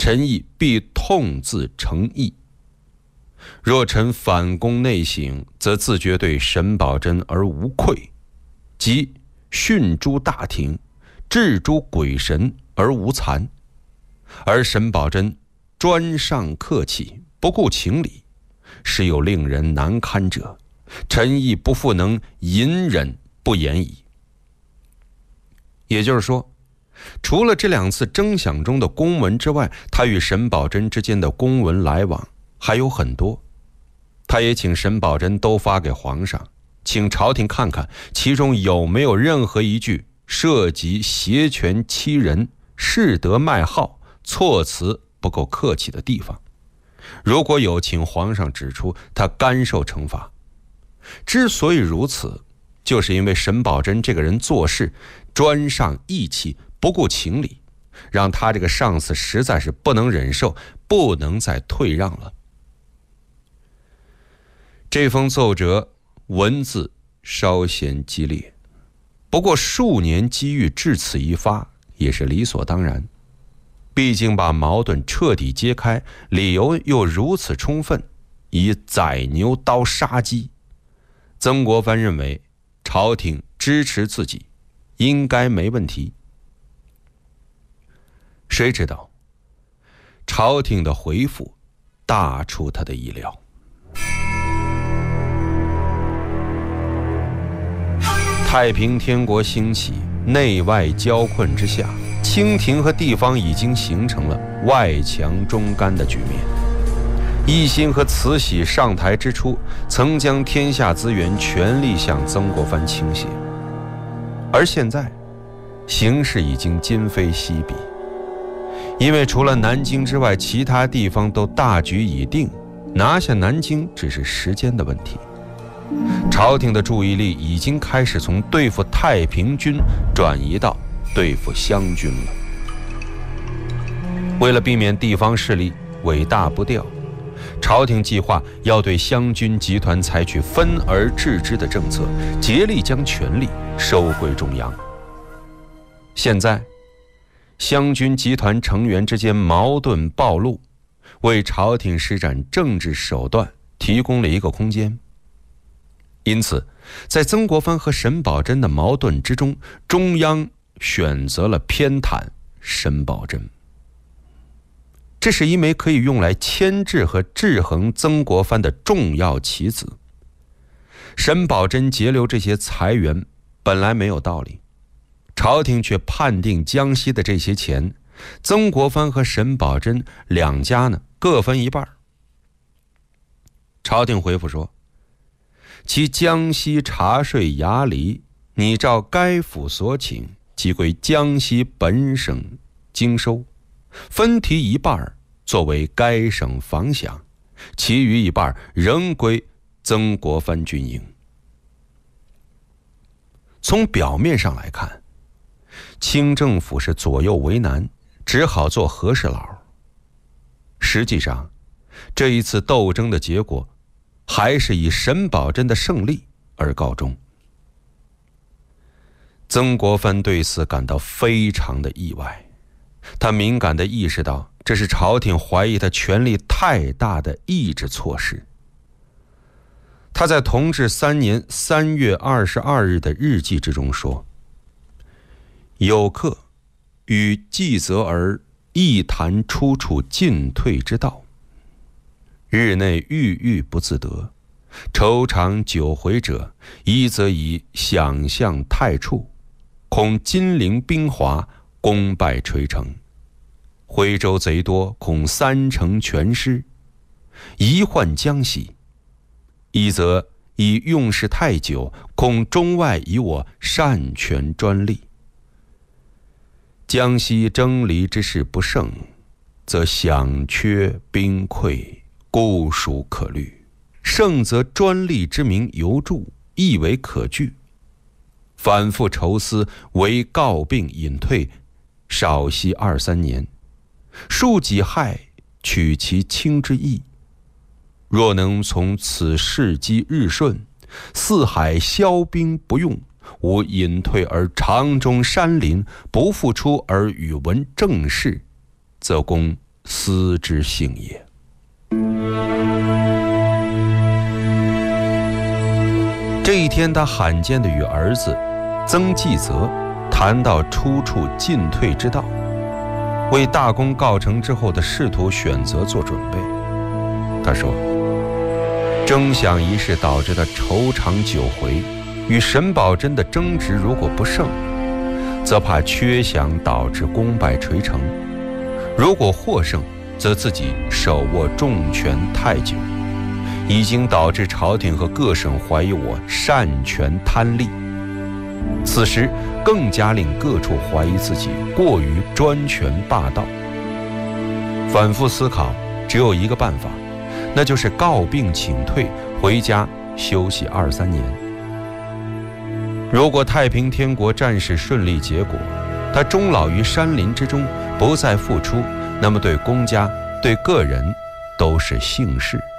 臣亦必痛自诚意。若臣反攻内省，则自觉对沈葆桢而无愧，即训诸大廷，治诸鬼神而无残。而沈葆桢专上客气，不顾情理，实有令人难堪者，臣亦不复能隐忍不言矣。也就是说，除了这2次征饷中的公文之外，他与沈葆桢之间的公文来往还有很多。他也请沈葆桢都发给皇上，请朝廷看看其中有没有任何一句涉及挟权欺人、士德卖号、措辞不够客气的地方。如果有，请皇上指出，他甘受惩罚。之所以如此，就是因为沈葆桢这个人做事专上义气，不顾情理，让他这个上司实在是不能忍受，不能再退让了。这封奏折文字稍显激烈，不过数年机遇至此一发也是理所当然。毕竟把矛盾彻底揭开，理由又如此充分，以宰牛刀杀鸡。曾国藩认为朝廷支持自己，应该没问题。谁知道朝廷的回复大出他的意料。太平天国兴起，内外交困之下，清廷和地方已经形成了外强中干的局面。奕欣和慈禧上台之初，曾将天下资源全力向曾国藩倾斜，而现在形势已经今非昔比，因为除了南京之外，其他地方都大局已定，拿下南京只是时间的问题。朝廷的注意力已经开始从对付太平军转移到对付湘军了。为了避免地方势力尾大不掉，朝廷计划要对湘军集团采取分而治之的政策，竭力将权力收归中央。现在湘军集团成员之间矛盾暴露，为朝廷施展政治手段提供了一个空间。因此在曾国藩和沈葆桢的矛盾之中，中央选择了偏袒沈葆桢。这是一枚可以用来牵制和制衡曾国藩的重要棋子。沈葆桢截留这些财源本来没有道理，朝廷却判定江西的这些钱，曾国藩和沈葆桢两家呢各分一半。朝廷回复说，其江西茶税衙吏，拟照该府所请，即归江西本省经收，分提一半作为该省房饷，其余一半仍归曾国藩军营。从表面上来看，清政府是左右为难，只好做和事佬。实际上，这一次斗争的结果还是以沈葆桢的胜利而告终。曾国藩对此感到非常的意外，他敏感地意识到，这是朝廷怀疑他权力太大的抑制措施。他在同治3年3月22日的日记之中说，有客与季则儿一谈出处进退之道，日内郁郁不自得，愁长久回者，一则以想象太处，恐金陵兵华，功败垂成；徽州贼多，恐3城全失，一患江西；一则以用事太久，恐中外以我擅权专利。江西征离之势不胜，则饷缺兵溃，孤属可虑；胜则专利之名犹著，亦为可惧。反复愁思，为告病隐退，少息2-3年，数己亥，取其轻之意。若能从此事机日顺，四海消兵不用，吾隐退而长终山林，不复出而与闻政事，则公斯之幸也。这一天，他罕见地与儿子曾纪泽谈到出处进退之道，为大功告成之后的仕途选择做准备。他说，争饷一事导致的愁肠久回，与沈葆桢的争执如果不胜，则怕缺饷导致功败垂成；如果获胜，则自己手握重权太久，已经导致朝廷和各省怀疑我擅权贪利。此时更加令各处怀疑自己过于专权霸道。反复思考，只有一个办法，那就是告病请退，回家休息2-3年。如果太平天国战事顺利结果，他终老于山林之中，不再复出，那么对公家对个人都是幸事。